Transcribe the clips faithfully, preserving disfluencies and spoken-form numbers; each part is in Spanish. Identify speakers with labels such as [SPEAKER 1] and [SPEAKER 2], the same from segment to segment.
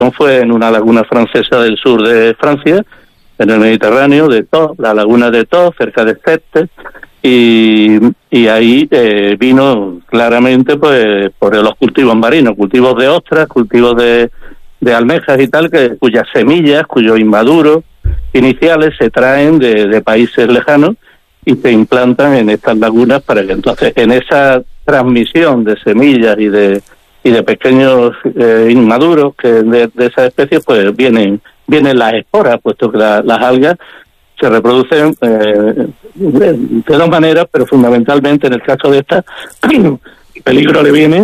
[SPEAKER 1] fue en una laguna francesa del sur de Francia, en el Mediterráneo, de Thau, la laguna de Thau, cerca de Sète, y, y ahí eh, vino claramente pues por los cultivos marinos, cultivos de ostras, cultivos de, de almejas y tal, que cuyas semillas, cuyos inmaduros iniciales se traen de, de países lejanos y se implantan en estas lagunas para que entonces en esa transmisión de semillas y de y de pequeños eh, inmaduros que de, de esas especies pues vienen vienen las esporas, puesto que la, las algas se reproducen eh, de, de dos maneras, pero fundamentalmente en el caso de esta el peligro le viene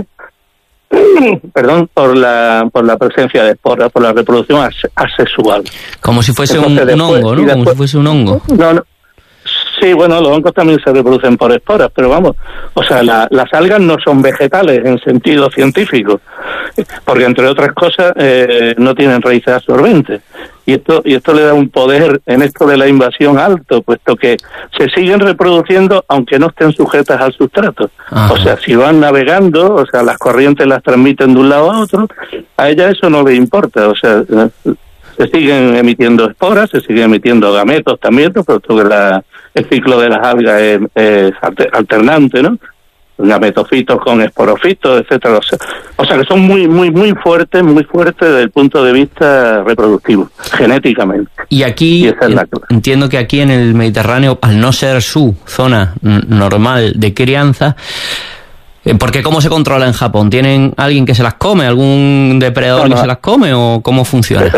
[SPEAKER 1] perdón por la por la presencia de esporas, por la reproducción as, asexual,
[SPEAKER 2] como si fuese
[SPEAKER 1] entonces,
[SPEAKER 2] un,
[SPEAKER 1] después,
[SPEAKER 2] un hongo, ¿no?
[SPEAKER 1] Después,
[SPEAKER 2] como si fuese un hongo.
[SPEAKER 1] No, no. Sí, bueno, los hongos también se reproducen por esporas, pero vamos, o sea, la, las algas no son vegetales en sentido científico, porque entre otras cosas eh, no tienen raíces absorbentes. Y esto y esto le da un poder en esto de la invasión alto, puesto que se siguen reproduciendo aunque no estén sujetas al sustrato. Ajá. O sea, si van navegando, o sea, las corrientes las transmiten de un lado a otro, a ella eso no le importa, o sea, se siguen emitiendo esporas, se siguen emitiendo gametos también, ¿no? Puesto que la el ciclo de las algas es, es alternante, ¿no? Gametofitos con esporofitos, etcétera. O sea, o sea que son muy, muy, muy fuertes, muy fuertes desde el punto de vista reproductivo, genéticamente.
[SPEAKER 2] Y aquí, y esa es la entiendo que aquí en el Mediterráneo, al no ser su zona normal de crianza, porque ¿cómo se controla en Japón? ¿Tienen alguien que se las come, algún depredador no, no. que se las come, o cómo funciona?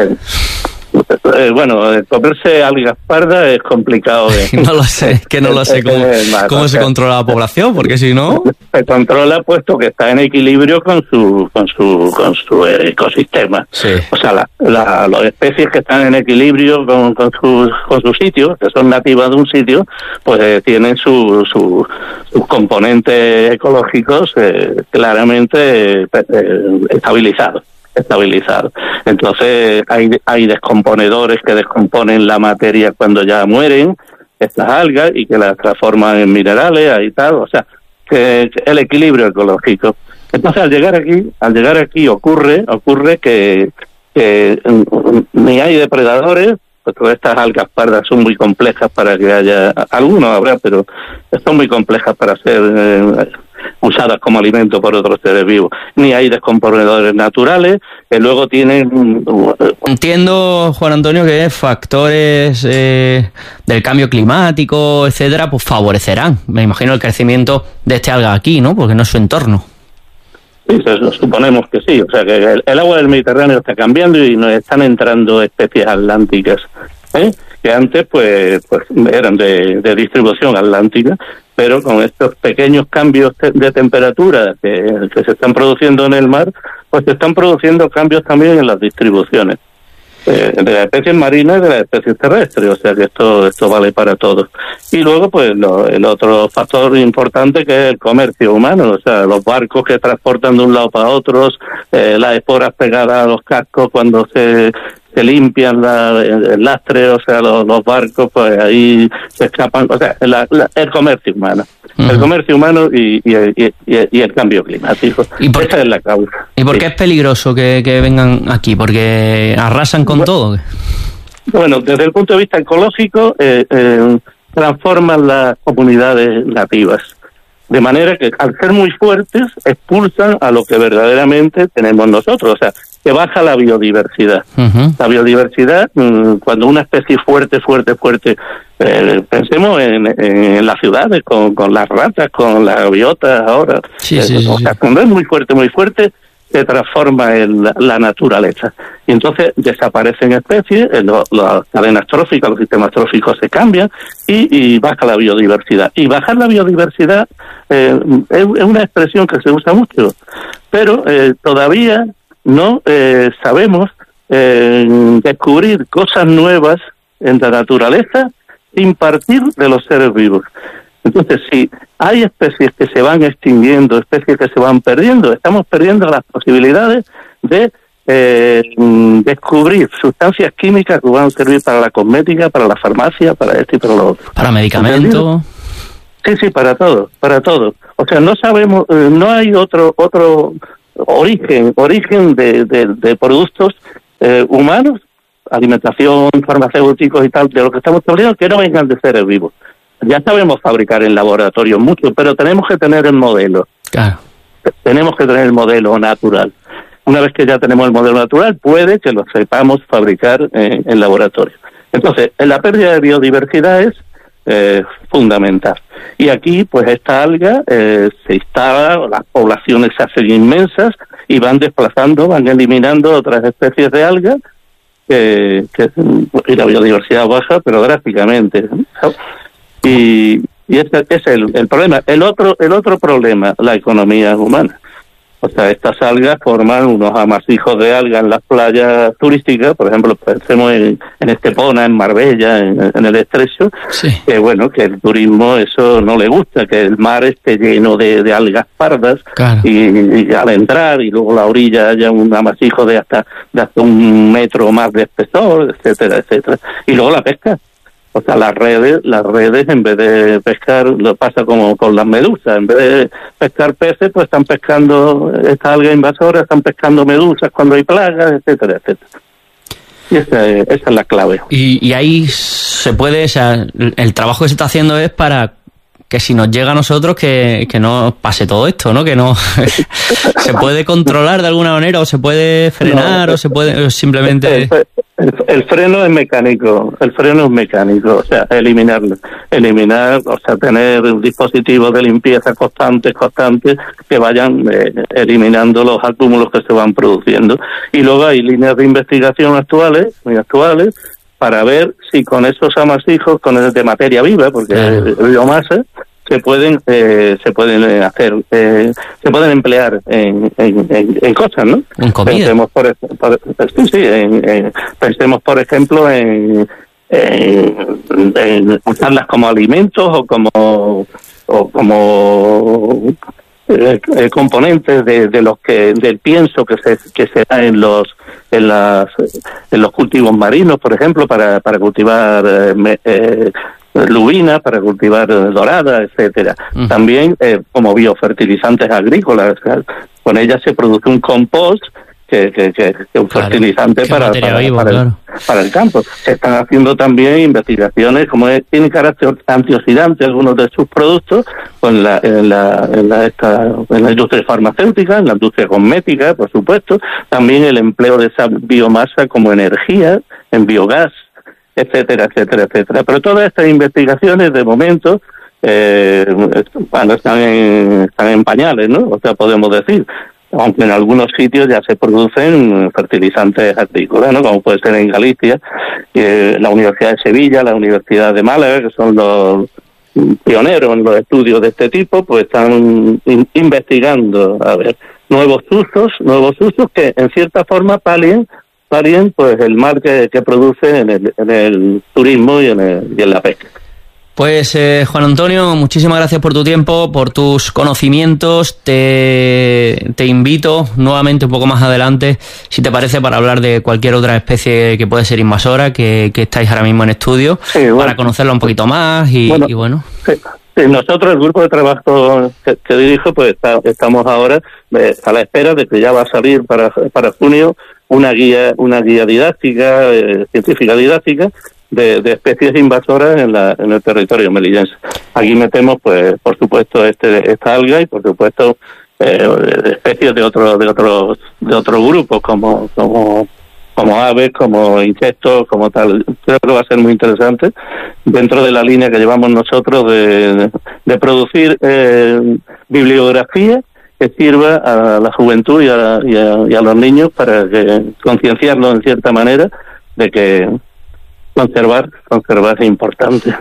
[SPEAKER 1] Eh, bueno, eh, comerse algas pardas es complicado. De,
[SPEAKER 2] no lo sé, que no lo sé cómo, cómo se controla la población, porque si no...
[SPEAKER 1] Se controla puesto que está en equilibrio con su con su con su ecosistema.
[SPEAKER 2] Sí.
[SPEAKER 1] O sea, la, la, las especies que están en equilibrio con, con sus con sus sitios, que son nativas de un sitio, pues eh, tienen su, su, sus componentes ecológicos eh, claramente eh, eh, estabilizados. estabilizado. Entonces hay hay descomponedores que descomponen la materia cuando ya mueren, estas algas, y que las transforman en minerales, ahí tal, o sea, que el equilibrio ecológico. Entonces al llegar aquí, al llegar aquí ocurre, ocurre que, que ni hay depredadores, porque estas algas pardas son muy complejas para que haya, algunos habrá, pero son muy complejas para ser eh, usadas como alimento por otros seres vivos. Ni hay descomponedores naturales, que luego tienen...
[SPEAKER 2] Entiendo, Juan Antonio, que factores eh, del cambio climático, etcétera, pues favorecerán, me imagino, el crecimiento de este alga aquí, ¿no? Porque no es su entorno.
[SPEAKER 1] Sí, suponemos que sí. O sea, que el, el agua del Mediterráneo está cambiando y nos están entrando especies atlánticas, ¿eh? que antes pues pues eran de, de distribución atlántica, pero con estos pequeños cambios te, de temperatura que, que se están produciendo en el mar, pues se están produciendo cambios también en las distribuciones eh, de las especies marinas y de las especies terrestres, o sea que esto esto vale para todos. Y luego pues lo, el otro factor importante, que es el comercio humano, o sea, los barcos que transportan de un lado para otros, eh, las esporas pegadas a los cascos cuando se se limpian la, el lastre, o sea, los, los barcos, pues ahí se escapan, o sea, la, la, el comercio humano. Uh-huh. El comercio humano y, y, y, y el cambio climático. ¿Y por, Esa es la causa.
[SPEAKER 2] ¿Y por
[SPEAKER 1] sí.
[SPEAKER 2] qué es peligroso que, que vengan aquí? ¿Porque arrasan con
[SPEAKER 1] bueno,
[SPEAKER 2] todo?
[SPEAKER 1] Bueno, desde el punto de vista ecológico, eh, eh, transforman las comunidades nativas. De manera que, al ser muy fuertes, expulsan a lo que verdaderamente tenemos nosotros. O sea, que baja la biodiversidad. Uh-huh. La biodiversidad, cuando una especie fuerte, fuerte, fuerte, eh, pensemos en, en las ciudades, con, con las ratas, con las gaviotas ahora.
[SPEAKER 2] Sí,
[SPEAKER 1] eh,
[SPEAKER 2] sí,
[SPEAKER 1] o
[SPEAKER 2] sí,
[SPEAKER 1] sea,
[SPEAKER 2] sí.
[SPEAKER 1] cuando es muy fuerte, muy fuerte, se transforma en la, la naturaleza. Y entonces desaparecen especies, lo, las cadenas tróficas, los sistemas tróficos se cambian y, y baja la biodiversidad. Y bajar la biodiversidad eh, es, es una expresión que se usa mucho, pero eh, todavía no eh, sabemos eh, descubrir cosas nuevas en la naturaleza sin partir de los seres vivos. Entonces, si hay especies que se van extinguiendo, especies que se van perdiendo, estamos perdiendo las posibilidades de eh, descubrir sustancias químicas que van a servir para la cosmética, para la farmacia, para esto y para lo otro.
[SPEAKER 2] ¿Para medicamentos?
[SPEAKER 1] Sí, sí, para todo, para todo. O sea, no sabemos, eh, no hay otro otro origen, origen de, de, de productos eh, humanos, alimentación, farmacéuticos y tal, de lo que estamos estableciendo, que no vengan de seres vivos. Ya sabemos fabricar en laboratorio mucho, pero tenemos que tener el modelo.
[SPEAKER 2] Claro.
[SPEAKER 1] Tenemos que tener el modelo natural. Una vez que ya tenemos el modelo natural, puede que lo sepamos fabricar en, en laboratorio. Entonces, la pérdida de biodiversidad es eh, fundamental. Y aquí, pues esta alga eh, se instala, las poblaciones se hacen inmensas y van desplazando, van eliminando otras especies de algas, que, que y la biodiversidad baja, pero drásticamente, ¿no? Y, y ese es el, el problema. El otro, el otro problema, la economía humana. O sea, estas algas forman unos amasijos de algas en las playas turísticas, por ejemplo, pensemos en, en Estepona, en Marbella, en, en el Estrecho,
[SPEAKER 2] sí.
[SPEAKER 1] que bueno, que el turismo eso no le gusta, que el mar esté lleno de, de algas pardas,
[SPEAKER 2] claro.
[SPEAKER 1] y, y al entrar y luego la orilla haya un amasijo de hasta, de hasta un metro o más de espesor, etcétera, etcétera. Y luego la pesca. O sea, las redes, las redes en vez de pescar, lo pasa como con las medusas, en vez de pescar peces, pues están pescando estas algas invasoras, están pescando medusas cuando hay plagas, etcétera, etcétera. Y esa es, esa es la clave.
[SPEAKER 2] Y, y ahí se puede, o sea, el trabajo que se está haciendo es para que si nos llega a nosotros que, que no pase todo esto, ¿no? Que no se puede controlar de alguna manera, o se puede frenar, no, o se puede o simplemente...
[SPEAKER 1] El, el, el freno es mecánico, el freno es mecánico, o sea, eliminarlo, eliminar, o sea, tener dispositivos de limpieza constantes, constantes, que vayan eh, eliminando los acúmulos que se van produciendo. Y luego hay líneas de investigación actuales, muy actuales, para ver si con esos amasijos, con el de materia viva, porque claro. es biomasa, se pueden eh, se pueden hacer, eh, se pueden emplear en, en, en, en cosas, ¿no?
[SPEAKER 2] En comida.
[SPEAKER 1] Pensemos por, por sí, sí, en, en, pensemos por ejemplo en, en, en usarlas como alimentos o como o como eh, eh, componentes de, de los que del pienso que se que se da en los en las en los cultivos marinos, por ejemplo, para para cultivar eh, me, eh, lubina, para cultivar dorada, etcétera. Uh-huh. También eh, como biofertilizantes agrícolas, con ellas se produce un compost que que que, que un claro. fertilizante para para, vivo, para, claro. el, para el campo. Se están haciendo también investigaciones, como es, tienen carácter antioxidante algunos de sus productos, pues en la en la en la, esta, en la industria farmacéutica, en la industria cosmética, por supuesto, también el empleo de esa biomasa como energía en biogás, etcétera, etcétera, etcétera. Pero todas estas investigaciones, de momento, eh, bueno, están en, están en pañales, ¿no? O sea, podemos decir, aunque en algunos sitios ya se producen fertilizantes agrícolas, ¿no? Como puede ser en Galicia, eh, la Universidad de Sevilla, la Universidad de Málaga, que son los pioneros en los estudios de este tipo, pues están in- investigando, a ver, nuevos usos, nuevos usos que en cierta forma palien Palien, pues el mal que, que produce en el, en el turismo y en, el, y en la pesca.
[SPEAKER 2] Pues eh, Juan Antonio, muchísimas gracias por tu tiempo, por tus conocimientos. Te, te invito nuevamente un poco más adelante, si te parece, para hablar de cualquier otra especie que puede ser invasora, que, que estáis ahora mismo en estudio, sí, bueno, para conocerla un poquito más y bueno. Y bueno.
[SPEAKER 1] Sí. Sí, nosotros, el grupo de trabajo que, que dirijo, pues está, estamos ahora eh, a la espera de que ya va a salir para, para junio una guía una guía didáctica, eh, científica didáctica, de, de especies invasoras en la en el territorio melillense. Aquí metemos, pues, por supuesto, este esta alga y, por supuesto, eh, especies de otros de otros de otros grupos como como como aves, como insectos, como tal. Creo que va a ser muy interesante dentro de la línea que llevamos nosotros de, de producir eh, bibliografía que sirva a la juventud y a, y a, y a los niños para que concienciarlos en cierta manera de que conservar, conservar es importante.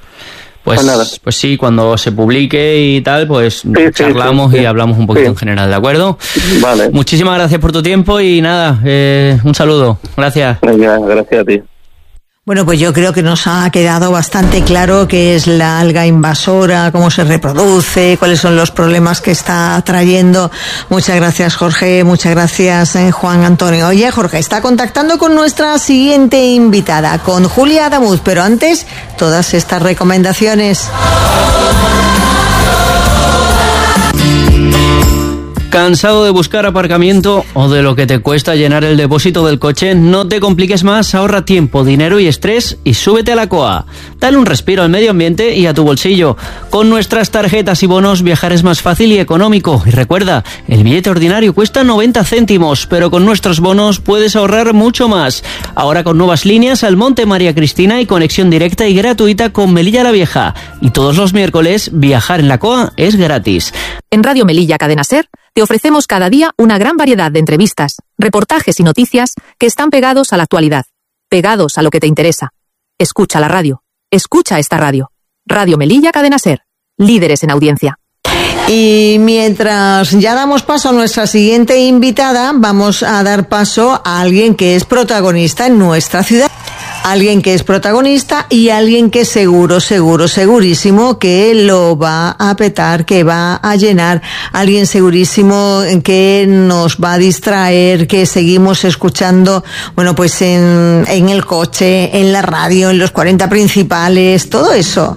[SPEAKER 2] Pues, pues, nada. Pues sí, cuando se publique y tal, pues sí, charlamos sí, sí, y hablamos un poquito sí. en general, ¿de acuerdo?
[SPEAKER 1] Vale.
[SPEAKER 2] Muchísimas gracias por tu tiempo y nada, eh, un saludo. Gracias.
[SPEAKER 1] Venga, gracias a ti.
[SPEAKER 3] Bueno, pues yo creo que nos ha quedado bastante claro qué es la alga invasora, cómo se reproduce, cuáles son los problemas que está trayendo. Muchas gracias, Jorge. Muchas gracias, eh, Juan Antonio. Oye, Jorge, está contactando con nuestra siguiente invitada, con Julia Adamuz, pero antes, todas estas recomendaciones.
[SPEAKER 2] ¿Cansado de buscar aparcamiento o de lo que te cuesta llenar el depósito del coche? No te compliques más, ahorra tiempo, dinero y estrés y súbete a la C O A. Dale un respiro al medio ambiente y a tu bolsillo. Con nuestras tarjetas y bonos viajar es más fácil y económico. Y recuerda, el billete ordinario cuesta noventa céntimos, pero con nuestros bonos puedes ahorrar mucho más. Ahora con nuevas líneas al Monte María Cristina y conexión directa y gratuita con Melilla la Vieja. Y todos los miércoles viajar en la C O A es gratis.
[SPEAKER 4] En Radio Melilla Cadena Ser te ofrecemos cada día una gran variedad de entrevistas, reportajes y noticias que están pegados a la actualidad, pegados a lo que te interesa. Escucha la radio, escucha esta radio. Radio Melilla Cadena Ser, líderes en audiencia.
[SPEAKER 3] Y mientras ya damos paso a nuestra siguiente invitada, vamos a dar paso a alguien que es protagonista en nuestra ciudad. Alguien que es protagonista y alguien que seguro, seguro, segurísimo que lo va a petar, que va a llenar. Alguien segurísimo que nos va a distraer, que seguimos escuchando, bueno, pues en, en el coche, en la radio, en los cuarenta principales, todo eso.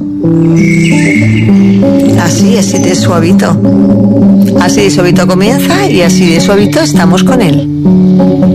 [SPEAKER 3] Así, así de suavito. Así de suavito comienza y así de suavito estamos con él.